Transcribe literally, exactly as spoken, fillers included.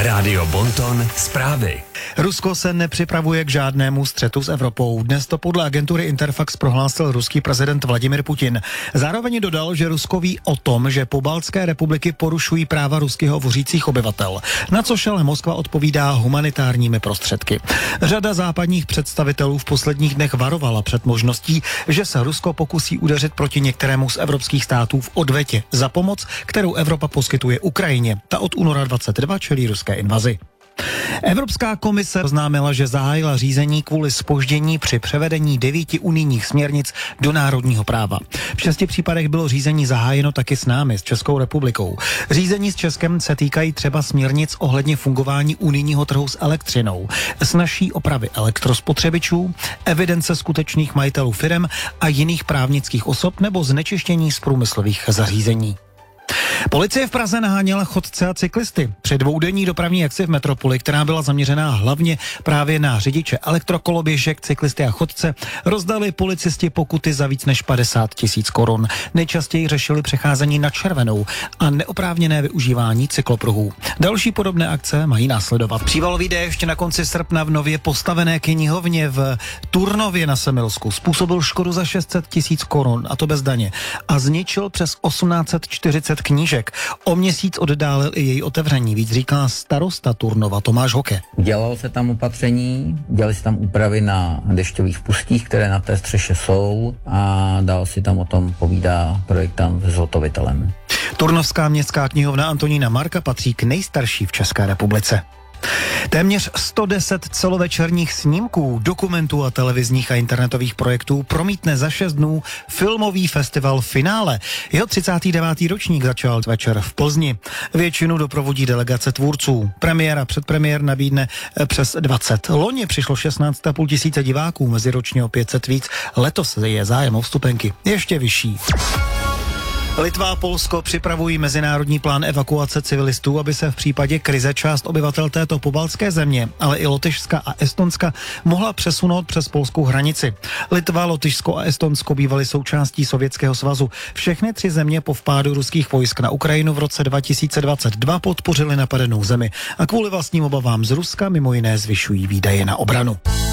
Rádio Bonton zprávy. Rusko se nepřipravuje k žádnému střetu s Evropou. Dnes to podle agentury Interfax prohlásil ruský prezident Vladimir Putin. Zároveň dodal, že Rusko ví o tom, že pobaltské republiky porušují práva ruských hovořících obyvatel, na což ale Moskva odpovídá humanitárními prostředky. Řada západních představitelů v posledních dnech varovala před možností, že se Rusko pokusí udeřit proti některému z evropských států v odvetě za pomoc, kterou Evropa poskytuje Ukrajině. Ta od února dvacet dva čelí ruské invazi. Evropská komise oznámila, že zahájila řízení kvůli zpoždění při převedení devíti unijních směrnic do národního práva. V šesti případech bylo řízení zahájeno taky s námi, s Českou republikou. Řízení s Českem se týkají třeba směrnic ohledně fungování unijního trhu s elektřinou, snazší opravy elektrospotřebičů, evidence skutečných majitelů firem a jiných právnických osob nebo znečištění z průmyslových zařízení. Policie v Praze naháněla chodce a cyklisty. Při dvoudenní dopravní akci v metropoli, která byla zaměřená hlavně právě na řidiče elektrokoloběžek, cyklisty a chodce, rozdali policisti pokuty za víc než padesát tisíc korun. Nejčastěji řešili přecházení na červenou a neoprávněné využívání cyklopruhů. Další podobné akce mají následovat. Přívalový déšť na konci srpna v nově postavené knihovně v Turnově na Semilsku způsobil škodu za šest set tisíc korun, a to bez daně, a zničil přes osmnáct set čtyřicet knížek. O měsíc oddálil i její otevření, víc říká starosta Turnova Tomáš Hoke. Dělalo se tam opatření, dělali se tam úpravy na dešťových pustích, které na té střeše jsou, a dál si tam o tom povídá projektant s zhotovitelem. Turnovská městská knihovna Antonína Marka patří k nejstarší v České republice. Téměř sto deset celovečerních snímků, dokumentů a televizních a internetových projektů promítne za šest dnů filmový festival Finále. Jeho třicátý devátý ročník začal večer v Plzni. Většinu doprovodí delegace tvůrců. Premiér a předpremiér nabídne přes dvacet. Loni přišlo šestnáct a půl tisíce diváků, meziročně o pět set víc. Letos je zájem o vstupenky ještě vyšší. Litva a Polsko připravují mezinárodní plán evakuace civilistů, aby se v případě krize část obyvatel této pobaltské země, ale i Lotyšska a Estonska, mohla přesunout přes polskou hranici. Litva, Lotyšsko a Estonsko bývaly součástí Sovětského svazu. Všechny tři země po vpádu ruských vojsk na Ukrajinu v roce dva tisíce dvacet dva podpořily napadenou zemi a kvůli vlastním obavám z Ruska mimo jiné zvyšují výdaje na obranu.